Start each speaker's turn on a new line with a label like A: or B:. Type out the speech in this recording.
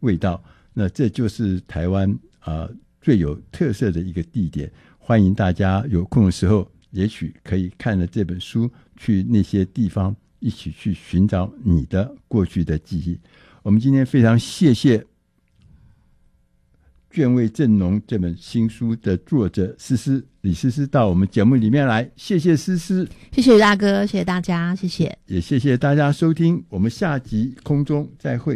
A: 味道。那这就是台湾最有特色的一个地点，欢迎大家有空的时候也许可以看了这本书去那些地方一起去寻找你的过去的记忆。我们今天非常谢谢卷味正浓这本新书的作者诗诗李诗诗到我们节目里面来，谢谢诗诗。
B: 谢谢大哥，谢谢大家，谢谢，
A: 也谢谢大家收听，我们下集空中再会。